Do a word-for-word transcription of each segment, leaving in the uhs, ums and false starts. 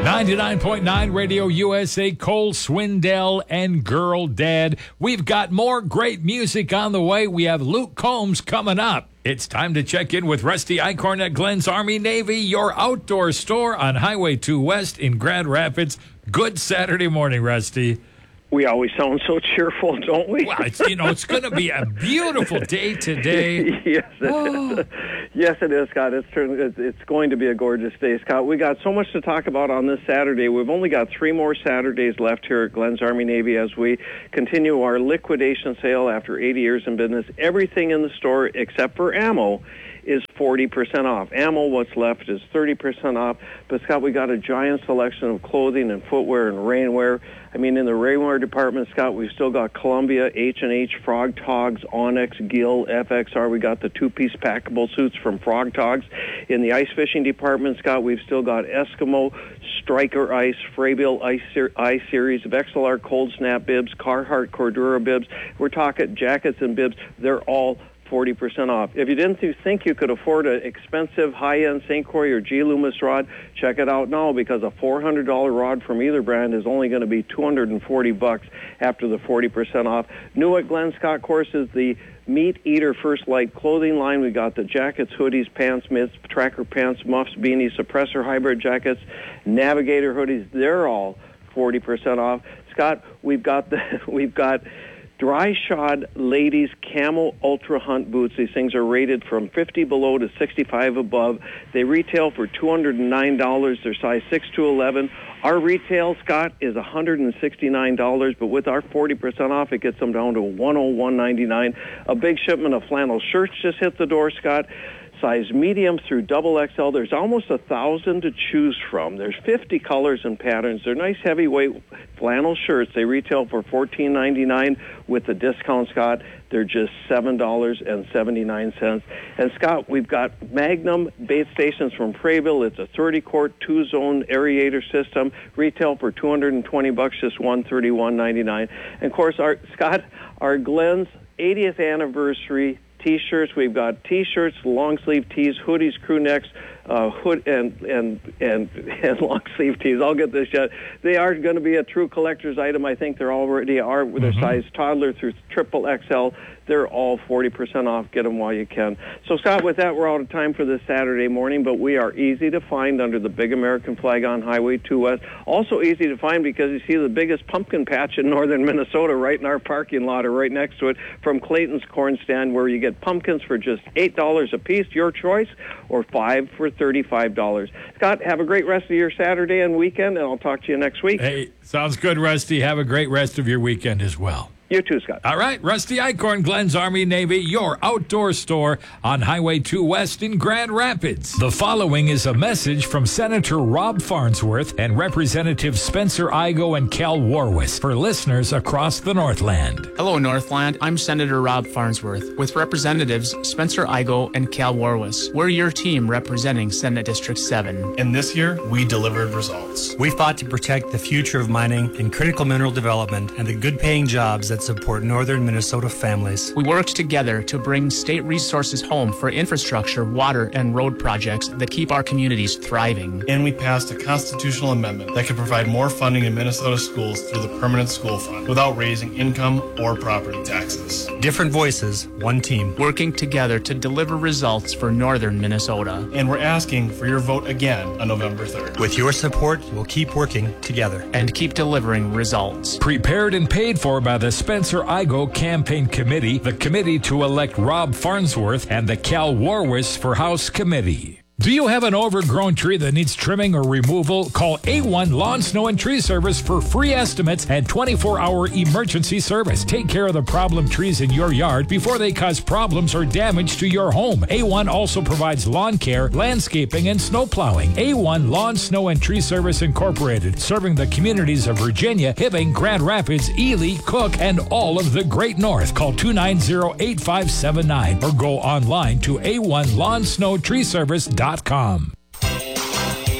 ninety-nine point nine Radio U S A, Cole Swindell and Girl Dad. We've got more great music on the way. We have Luke Combs coming up. It's time to check in with Rusty Eichhorn at Glenn's Army Navy, your outdoor store on Highway two West in Grand Rapids. Good Saturday morning, Rusty. We always sound so cheerful, don't we? Well, it's, you know, it's going to be a beautiful day today. Yes, it oh. is. Yes, it is, Scott. It's, it's going to be a gorgeous day, Scott. We got so much to talk about on this Saturday. We've only got three more Saturdays left here at Glenn's Army Navy as we continue our liquidation sale after eighty years in business. Everything in the store except for ammo is forty percent off. Ammo, what's left, is thirty percent off. But, Scott, we got a giant selection of clothing and footwear and rainwear. I mean, in the rainwear department, Scott, we've still got Columbia, H and H, Frog Togs, Onyx, Gill, F X R. We got the two-piece packable suits from Frog Togs. In the ice fishing department, Scott, we've still got Eskimo, Striker Ice, Fraybill Ice, Ser- Ice Series, Vexilar Cold Snap bibs, Carhartt Cordura bibs. We're talking jackets and bibs. They're all forty percent off. If you didn't think you could afford an expensive high-end Saint Croix or G. Loomis rod, check it out now, because a four hundred dollars rod from either brand is only going to be two hundred forty bucks after the forty percent off. New at Glen Scott Course is the Meat Eater First Light clothing line. We got the jackets, hoodies, pants, mitts, tracker pants, muffs, beanies, suppressor hybrid jackets, navigator hoodies. They're all forty percent off. Scott, we've got the we've got Dry Shod ladies camo ultra hunt boots. These things are rated from fifty below to sixty-five above. They retail for two hundred nine dollars. They're size six to eleven. Our retail, Scott, is one hundred sixty-nine dollars, but with our forty percent off, it gets them down to one oh one ninety-nine. A big shipment of flannel shirts just hit the door, Scott. Size medium through double X L. There's almost a thousand to choose from. There's fifty colors and patterns. They're nice heavyweight flannel shirts. They retail for fourteen ninety-nine. With the discount, Scott, they're just seven dollars and seventy-nine cents. And Scott, we've got Magnum bait stations from Fraybill. It's a thirty quart two zone aerator system. Retail for two hundred twenty bucks, just one thirty-one ninety-nine. And of course, our Scott, our Glenn's eightieth anniversary T-shirts. We've got T-shirts, long sleeve tees, hoodies, crew necks, uh, hood and and and and long sleeve tees. I'll get this yet. They are going to be a true collector's item. I think they're already are with their mm-hmm. size toddler through triple X L. They're all forty percent off. Get them while you can. So, Scott, with that, we're out of time for this Saturday morning, but we are easy to find under the big American flag on Highway two West. Also easy to find because you see the biggest pumpkin patch in northern Minnesota right in our parking lot or right next to it, from Clayton's Corn Stand, where you get pumpkins for just eight dollars a piece, your choice, or five for thirty-five dollars. Scott, have a great rest of your Saturday and weekend, and I'll talk to you next week. Hey, sounds good, Rusty. Have a great rest of your weekend as well. You too, Scott. All right, Rusty Eichhorn, Glenn's Army Navy, your outdoor store on Highway two West in Grand Rapids. The following is a message from Senator Rob Farnsworth and Representatives Spencer Igoe and Cal Warwis for listeners across the Northland. Hello, Northland. I'm Senator Rob Farnsworth with Representatives Spencer Igoe and Cal Warwis. We're your team representing Senate District seven. And this year, we delivered results. We fought to protect the future of mining and critical mineral development and the good-paying jobs that support northern Minnesota families. We worked together to bring state resources home for infrastructure, water, and road projects that keep our communities thriving. And we passed a constitutional amendment that could provide more funding in Minnesota schools through the Permanent School Fund without raising income or property taxes. Different voices, one team. Working together to deliver results for northern Minnesota. And we're asking for your vote again on November third. With your support, we'll keep working together. And keep delivering results. Prepared and paid for by the Spencer Igoe Campaign Committee, the committee to elect Rob Farnsworth, and the Cal Warwis for House Committee. Do you have an overgrown tree that needs trimming or removal? Call A one Lawn, Snow, and Tree Service for free estimates and twenty-four hour emergency service. Take care of the problem trees in your yard before they cause problems or damage to your home. A one also provides lawn care, landscaping, and snow plowing. A one Lawn, Snow, and Tree Service Incorporated, serving the communities of Virginia, Hibbing, Grand Rapids, Ely, Cook, and all of the Great North. Call two nine zero, eight five seven nine or go online to A one Lawn, Snow, Tree Service dot com.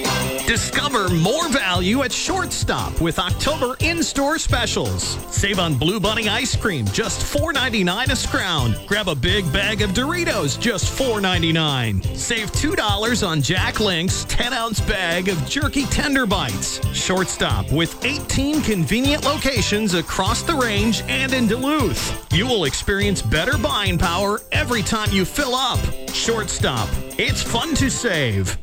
Discover more value at Shortstop with October in-store specials. Save on Blue Bunny ice cream, just four ninety-nine a scrounge. Grab a big bag of Doritos, just four ninety-nine. Save two dollars on Jack Link's ten ounce bag of jerky tender bites. Shortstop with eighteen convenient locations across the range and in Duluth. You will experience better buying power every time you fill up. Shortstop. It's fun to save.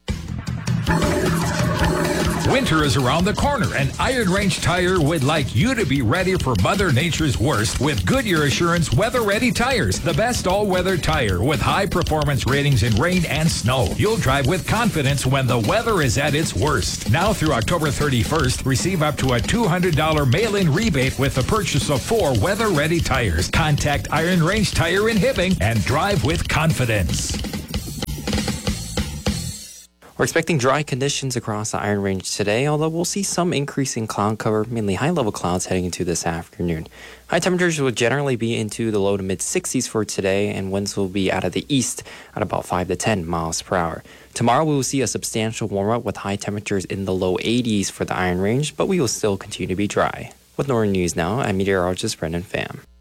Winter is around the corner, and Iron Range Tire would like you to be ready for Mother Nature's worst with Goodyear Assurance Weather Ready Tires, the best all-weather tire with high performance ratings in rain and snow. You'll drive with confidence when the weather is at its worst. Now through October thirty-first, receive up to a two hundred dollars mail-in rebate with the purchase of four Weather Ready tires. Contact Iron Range Tire in Hibbing and drive with confidence. We're expecting dry conditions across the Iron Range today, although we'll see some increase in cloud cover, mainly high-level clouds heading into this afternoon. High temperatures will generally be into the low to mid-sixties for today, and winds will be out of the east at about five to ten miles per hour. Tomorrow we will see a substantial warm-up with high temperatures in the low eighties for the Iron Range, but we will still continue to be dry. With Northern News now, I'm meteorologist Brendan Pham.